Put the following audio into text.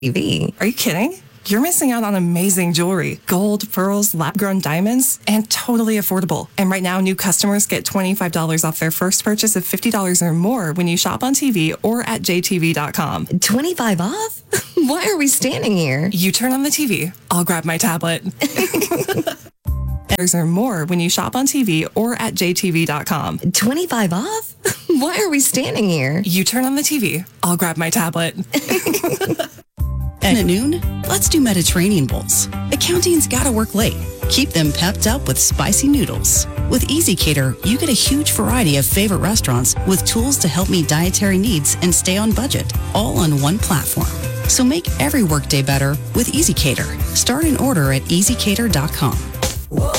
TV. Are you kidding? You're missing out on amazing jewelry, gold, pearls, lab-grown diamonds, and totally affordable. And right now, new customers get $25 off their first purchase of $50 or more when you shop on TV or at jtv.com. 25 off? Why are we standing here? You turn on the TV, I'll grab my tablet. Or more when you shop on TV or at jtv.com. 25 off? Why are we standing here? You turn on the TV, I'll grab my tablet. And at noon, let's do Mediterranean bowls. Accounting's gotta work late. Keep them pepped up with spicy noodles. With EasyCater, you get a huge variety of favorite restaurants with tools to help meet dietary needs and stay on budget, all on one platform. So make every workday better with EasyCater. Start an order at easycater.com.